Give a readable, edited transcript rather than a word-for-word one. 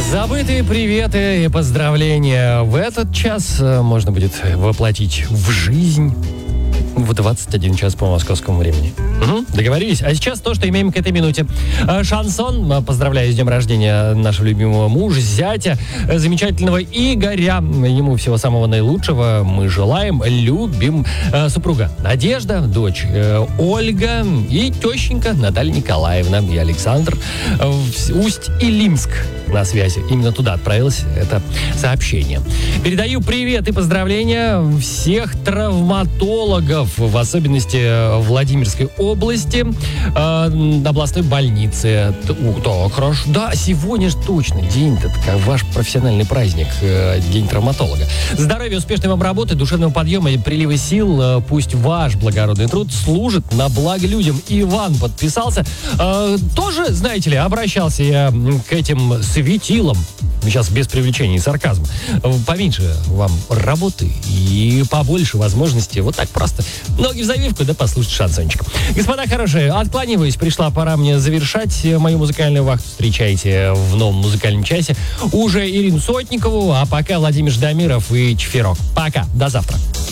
Забытые приветы и поздравления в этот час можно будет воплотить в жизнь в 21 час по московскому времени. Договорились? А сейчас то, что имеем к этой минуте. Шансон. Поздравляю с днем рождения нашего любимого мужа, зятя, замечательного Игоря. Ему всего самого наилучшего мы желаем, любим. Супруга Надежда, дочь Ольга и тещенька Наталья Николаевна и Александр. Усть-Илимск на связи. Именно туда отправилось это сообщение. Передаю привет и поздравления всех травматологов, в особенности Владимирской области, областной больницы. Так, хорошо. Да, сегодня же точно день-то, ваш профессиональный праздник, День травматолога. Здоровья, успешной вам работы, душевного подъема и прилива сил. Пусть ваш благородный труд служит на благо людям. Иван подписался. Тоже, знаете ли, обращался я к этим светилам. Сейчас без привлечения и сарказма. Поменьше вам работы и побольше возможностей. Вот так просто. Ноги в завивку, да послушать шансончик. Господа хорошие, откланиваюсь. Пришла пора мне завершать мою музыкальную вахту. Встречайте в новом музыкальном часе уже Ирину Сотникову, а пока Владимир Ждамиров и Чфирок. Пока, до завтра.